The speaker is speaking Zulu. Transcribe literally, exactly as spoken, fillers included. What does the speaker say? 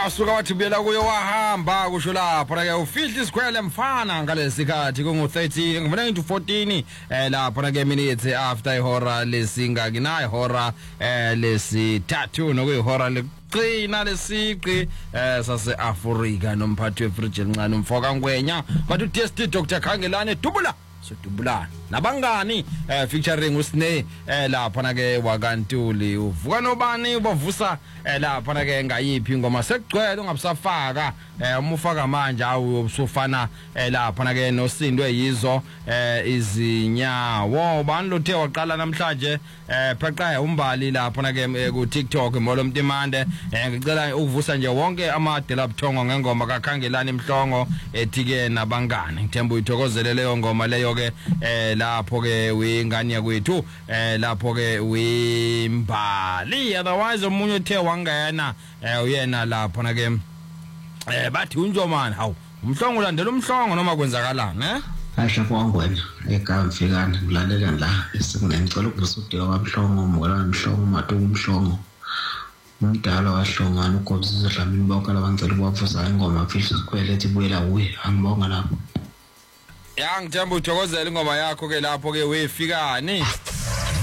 wasuka wathi buyela kuyo wahamba kusho lapho ke ufihla isikwele mfana ngalesikhathi kungu thirteen ngivuna into fourteen eh lapho ke minutes after ihora lesingaki na ihora eh lesithathu nokuyihora leqina lesiqi eh sase Africa nomphathi wefridge encane umfoka ngwenya bathi D S T Doctor Khangelane dubula so dubulana nabangani eh featuring usne eh lapha na ke wakantuli uvuka nobani bavusa eh lapha na ke ngayiphi ingoma sekugcwele ungabusafaka eh umufaka manje awu ubusufana eh lapha na ke nosindwe yizo eh izinyawo bani lothe waqala namhlanje eh pheqa umbali lapha na ke ku TikTok molo mtimande eh ngicela ukuvusa nje wonke amadela buthongo ngengoma kaKhangelani Mhlongo ethike nabangani ngithemba uyithokozele leyo ngoma leyo ke eh lapho ke uyingane yakwethu eh lapho ke uyimbali otherwise umunye uthe wangena eh uyena lapho na ke eh bathi unjomani hawu umhlongo ulandela umhlongo noma kwenzakalani eh asha kwangwena ekhaya mfikana ngilalela la esingicela ukuvusa uDeka kwaMhlongo umngolwane Mhlongo uMatu uMhlongo umdala wahlongana uGobisi Dlamini bonke labangcela ukwavusa ingoma mfihla isikwele ethi buyela uwe angibonga lapho ya ngithemba uthokozela ingoma yakho ke lapho ke wefikani